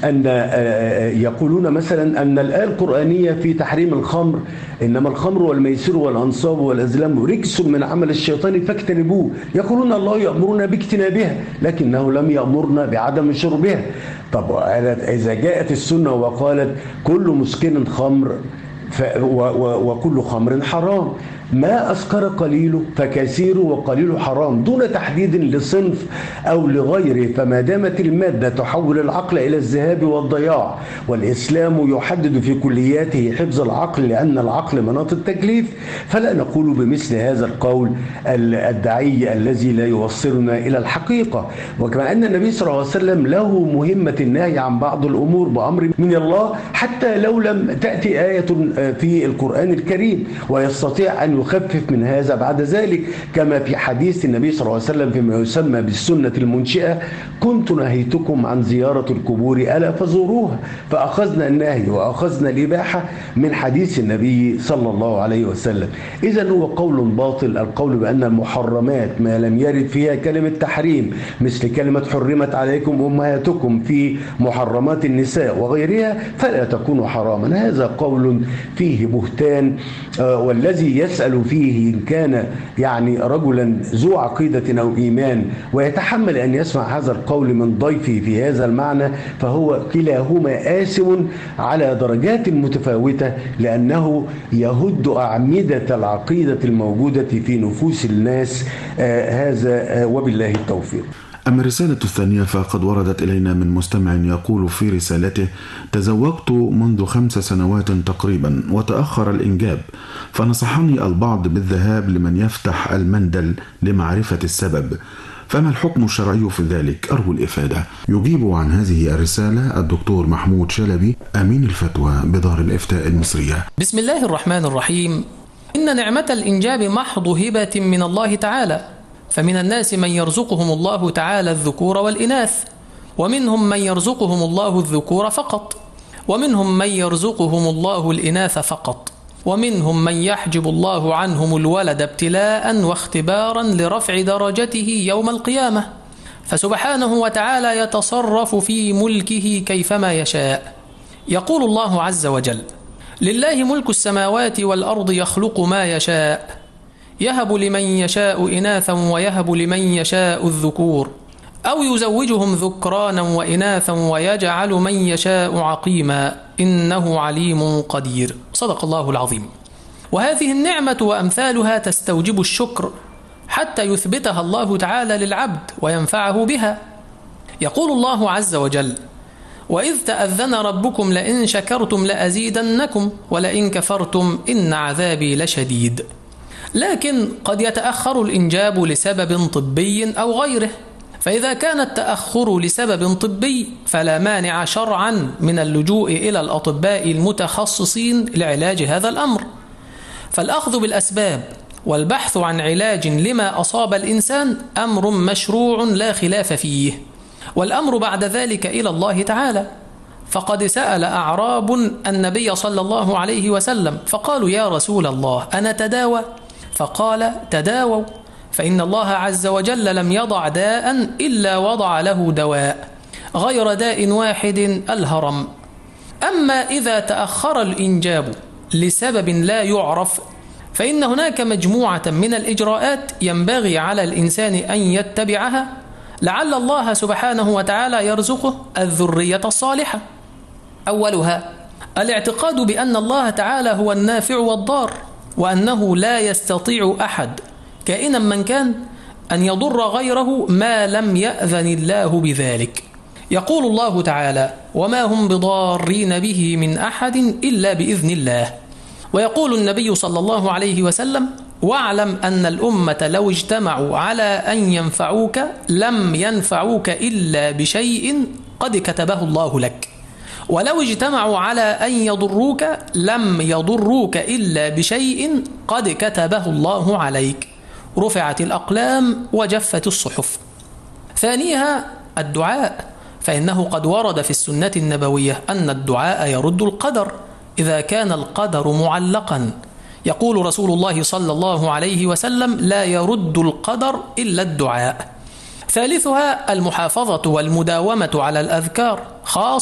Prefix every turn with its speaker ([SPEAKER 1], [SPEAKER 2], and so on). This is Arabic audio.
[SPEAKER 1] أن يقولون مثلا أن الآية القرآنية في تحريم الخمر، إنما الخمر والميسر والأنصاب والأزلام رجس من عمل الشيطان فاجتنبوه. يقولون الله يأمرنا باجتنابها لكنه لم يأمرنا بعدم شربها. طب إذا جاءت السنة وقالت كل مسكر خمر وكل خمر حرام، ما أسكر قليله فكثيره وقليله حرام، دون تحديد لصنف أو لغيره. فما دامت المادة تحول العقل إلى الذهاب والضياع، والإسلام يحدد في كلياته حفظ العقل لأن العقل مناط التكليف، فلا نقول بمثل هذا القول الدعي الذي لا يوصلنا إلى الحقيقة. وكما أن النبي صلى الله عليه وسلم له مهمة النهي عن بعض الأمور بأمر من الله، حتى لو لم تأتي آية في القرآن الكريم، ويستطيع أن يخفف من هذا بعد ذلك، كما في حديث النبي صلى الله عليه وسلم فيما يسمى بالسنة المنشئة: كنت نهيتكم عن زيارة القبور ألا فزوروها. فأخذنا النهي وأخذنا الإباحة من حديث النبي صلى الله عليه وسلم. إذن هو قول باطل القول بأن المحرمات ما لم يرد فيها كلمة تحريم، مثل كلمة حرمت عليكم أمهاتكم في محرمات النساء وغيرها، فلا تكون حراما. هذا قول فيه بهتان، والذي يسأل فيه إن كان يعني رجلا ذو عقيدة أو إيمان ويتحمل أن يسمع هذا القول من ضيفه في هذا المعنى، فهو كلاهما آثم على درجات متفاوتة، لأنه يهد أعمدة العقيدة الموجودة في نفوس الناس. هذا وبالله التوفيق.
[SPEAKER 2] أما الرسالة الثانية فقد وردت إلينا من مستمع يقول في رسالته: تزوجت منذ 5 سنوات تقريبا وتأخر الإنجاب، فنصحني البعض بالذهاب لمن يفتح المندل لمعرفة السبب، فما الحكم الشرعي في ذلك؟ أرجو الإفادة. يجيب عن هذه الرسالة الدكتور محمود شلبي، أمين الفتوى بدار الإفتاء المصرية.
[SPEAKER 3] بسم الله الرحمن الرحيم. إن نعمة الإنجاب محض هبة من الله تعالى، فمن الناس من يرزقهم الله تعالى الذكور والإناث، ومنهم من يرزقهم الله الذكور فقط، ومنهم من يرزقهم الله الإناث فقط، ومنهم من يحجب الله عنهم الولد ابتلاء واختبارا لرفع درجته يوم القيامة، فسبحانه وتعالى يتصرف في ملكه كيفما يشاء. يقول الله عز وجل: لله ملك السماوات والأرض يخلق ما يشاء، يهب لمن يشاء إناثا ويهب لمن يشاء الذكور، أو يزوجهم ذكرانا وإناثا ويجعل من يشاء عقيما، إنه عليم قدير. صدق الله العظيم. وهذه النعمة وأمثالها تستوجب الشكر حتى يثبتها الله تعالى للعبد وينفعه بها. يقول الله عز وجل: وإذ تأذن ربكم لئن شكرتم لأزيدنكم ولئن كفرتم إن عذابي لشديد. لكن قد يتأخر الإنجاب لسبب طبي أو غيره، فإذا كان التأخر لسبب طبي فلا مانع شرعا من اللجوء إلى الأطباء المتخصصين لعلاج هذا الأمر. فالأخذ بالأسباب والبحث عن علاج لما أصاب الإنسان أمر مشروع لا خلاف فيه، والأمر بعد ذلك إلى الله تعالى. فقد سأل أعراب النبي صلى الله عليه وسلم فقالوا: يا رسول الله أنا تداوى؟ فقال: تداووا، فإن الله عز وجل لم يضع داء إلا وضع له دواء، غير داء واحد: الهرم. أما إذا تأخر الإنجاب لسبب لا يعرف فإن هناك مجموعة من الإجراءات ينبغي على الإنسان أن يتبعها لعل الله سبحانه وتعالى يرزقه الذرية الصالحة. أولها الاعتقاد بأن الله تعالى هو النافع والضار، وأنه لا يستطيع أحد كائنا من كان أن يضر غيره ما لم يأذن الله بذلك. يقول الله تعالى: وما هم بضارين به من أحد إلا بإذن الله. ويقول النبي صلى الله عليه وسلم: واعلم أن الأمة لو اجتمعوا على أن ينفعوك لم ينفعوك إلا بشيء قد كتبه الله لك، ولو اجتمعوا على أن يضروك لم يضروك إلا بشيء قد كتبه الله عليك. رفعت الأقلام وجفت الصحف. ثانيها الدعاء، فإنه قد ورد في السنة النبوية أن الدعاء يرد القدر إذا كان القدر معلقا. يقول رسول الله صلى الله عليه وسلم: لا يرد القدر إلا الدعاء. ثالثها المحافظة والمداومة على الأذكار، خاصة